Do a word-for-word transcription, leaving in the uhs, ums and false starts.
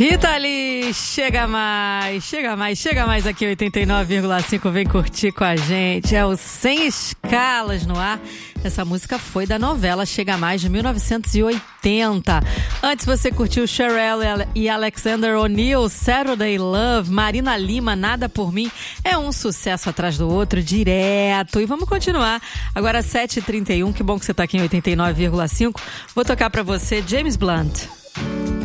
Rita Lee, chega mais, chega mais, chega mais aqui, oitenta e nove vírgula cinco, vem curtir com a gente. É o Sem Escalas no ar. Essa música foi da novela Chega Mais, de mil novecentos e oitenta. Antes você curtiu Cherrelle e Alexander O'Neal, Saturday Love, Marina Lima, Nada Por Mim. É um sucesso atrás do outro, direto. E vamos continuar. Agora sete e trinta e um, que bom que você tá aqui em oitenta e nove vírgula cinco. Vou tocar pra você James Blunt.